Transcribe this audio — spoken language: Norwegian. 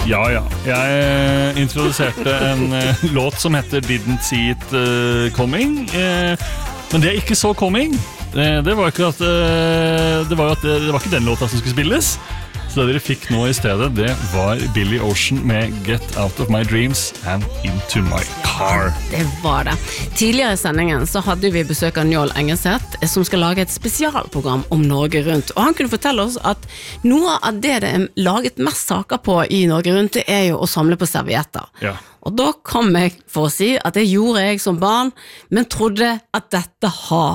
Ja. Jeg introduserte en låt som heter Didn't See It Coming. Men det ikke så coming. Det var ikke at det var ikke den låta som skulle spilles. Så det dere fikk nå i stedet, det var Billy Ocean med Get Out of My Dreams and Into My Car. Det var det. Tidligere i sendingen så hadde vi besøk av Njål Engeseth, som skal lage et spesialprogram om Norge Rundt. Og han kunne fortelle oss at noe av det er laget mest saker på i Norge Rundt, det er jo å samle på servietter. Ja. Og da kom jeg for å si at det gjorde jeg som barn, men trodde at dette har